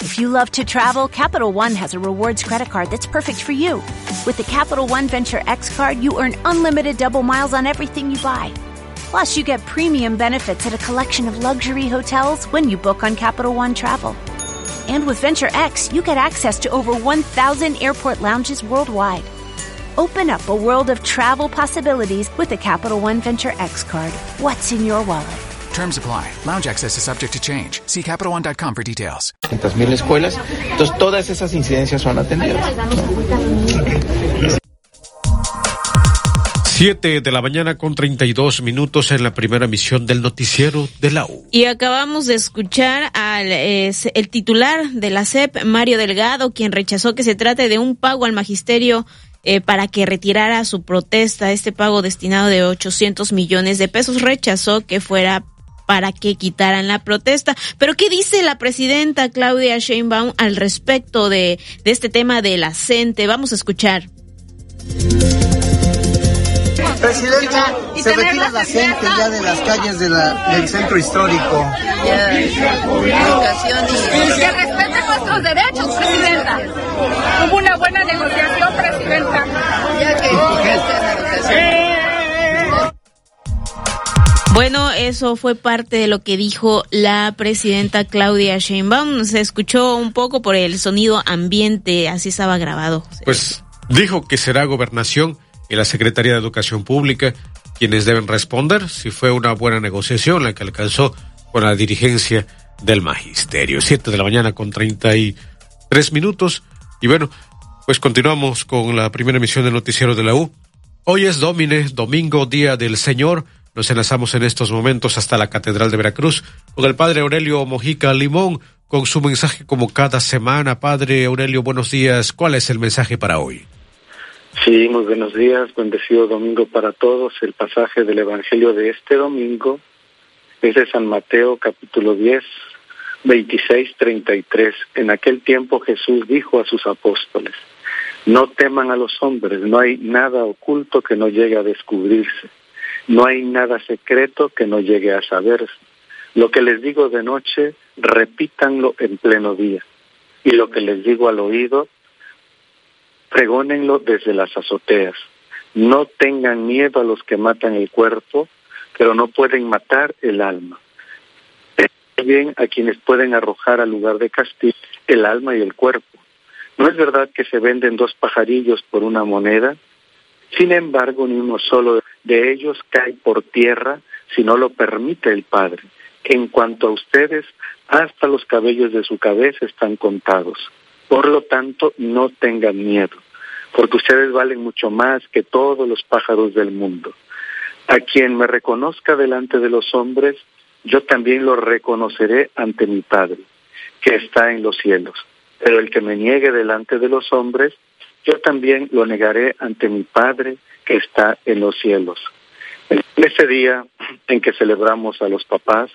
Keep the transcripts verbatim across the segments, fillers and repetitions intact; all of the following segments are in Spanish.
If you love to travel, Capital One has a rewards credit card that's perfect for you. With the Capital One Venture X card, you earn unlimited double miles on everything you buy. Plus, you get premium benefits at a collection of luxury hotels when you book on Capital One Travel. And with Venture X, you get access to over one thousand airport lounges worldwide. Open up a world of travel possibilities with the Capital One Venture X card. What's in your wallet? Terms apply. Lounge access is subject to change. See Capital One dot com for details. trescientas mil escuelas. Entonces, todas esas incidencias son atendidas. Siete de la mañana con treinta y dos minutos en la primera emisión del noticiero de la U. Y acabamos de escuchar al eh, el titular de la S E P, Mario Delgado, quien rechazó que se trate de un pago al magisterio eh, para que retirara su protesta. Este pago destinado de ochocientos millones de pesos, rechazó que fuera para que quitaran la protesta. Pero ¿qué dice la presidenta Claudia Sheinbaum al respecto de, de este tema de la C E N T E? Vamos a escuchar. Presidenta, se retira la C E N T E ya de las calles de la, del centro histórico. Ya, educación y... Que respete nuestros derechos, Presidenta. Hubo una buena negociación, Presidenta. Ya que la educación. Bueno, eso fue parte de lo que dijo la presidenta Claudia Sheinbaum. Se escuchó un poco por el sonido ambiente, así estaba grabado. Pues dijo que será Gobernación y la Secretaría de Educación Pública quienes deben responder si fue una buena negociación la que alcanzó con la dirigencia del magisterio. Siete de la mañana con treinta y tres minutos. Y bueno, pues continuamos con la primera emisión del noticiero de la U. Hoy es Domine, domingo, Día del Señor. Nos enlazamos en estos momentos hasta la Catedral de Veracruz con el Padre Aurelio Mojica Limón con su mensaje como cada semana. Padre Aurelio, buenos días. ¿Cuál es el mensaje para hoy? Sí, muy buenos días, bendecido domingo para todos. El pasaje del Evangelio de este domingo es de San Mateo, capítulo diez, veintiséis, treinta y tres. En aquel tiempo Jesús dijo a sus apóstoles: no teman a los hombres, no hay nada oculto que no llegue a descubrirse, no hay nada secreto que no llegue a saberse. Lo que les digo de noche, repítanlo en pleno día, y lo que les digo al oído, pregónenlo desde las azoteas. No tengan miedo a los que matan el cuerpo, pero no pueden matar el alma. Bien a quienes pueden arrojar al lugar de castigo el alma y el cuerpo. ¿No es verdad que se venden dos pajarillos por una moneda? Sin embargo, ni uno solo de ellos cae por tierra si no lo permite el Padre. En cuanto a ustedes, hasta los cabellos de su cabeza están contados. Por lo tanto, no tengan miedo, porque ustedes valen mucho más que todos los pájaros del mundo. A quien me reconozca delante de los hombres, yo también lo reconoceré ante mi Padre, que está en los cielos. Pero el que me niegue delante de los hombres, yo también lo negaré ante mi Padre, que está en los cielos. En ese día en que celebramos a los papás,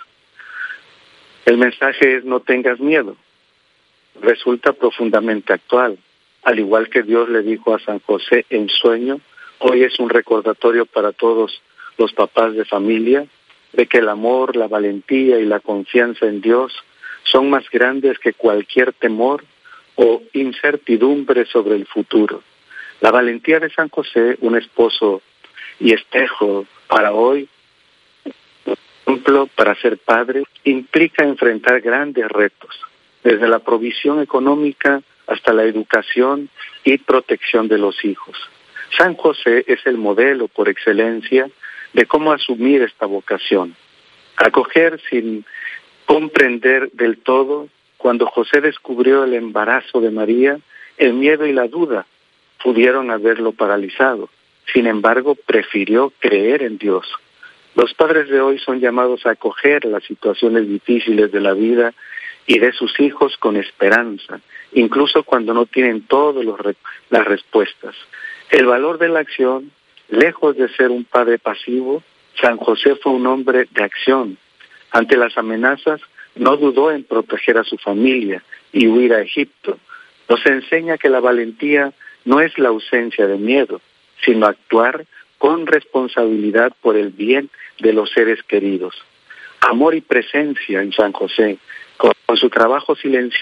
el mensaje es: no tengas miedo. Resulta profundamente actual. Al igual que Dios le dijo a San José en sueño, hoy es un recordatorio para todos los papás de familia de que el amor, la valentía y la confianza en Dios son más grandes que cualquier temor o incertidumbre sobre el futuro. La valentía de San José, un esposo y espejo para hoy, ejemplo para ser padre, implica enfrentar grandes retos, desde la provisión económica hasta la educación y protección de los hijos. San José es el modelo por excelencia de cómo asumir esta vocación. Acoger sin comprender del todo. Cuando José descubrió el embarazo de María, el miedo y la duda pudieron haberlo paralizado. Sin embargo, prefirió creer en Dios. Los padres de hoy son llamados a acoger las situaciones difíciles de la vida y de sus hijos con esperanza, incluso cuando no tienen todas las respuestas. El valor de la acción, lejos de ser un padre pasivo, San José fue un hombre de acción. Ante las amenazas, no dudó en proteger a su familia y huir a Egipto. Nos enseña que la valentía no es la ausencia de miedo, sino actuar con responsabilidad por el bien de los seres queridos. Amor y presencia en San José, con, con su trabajo silencioso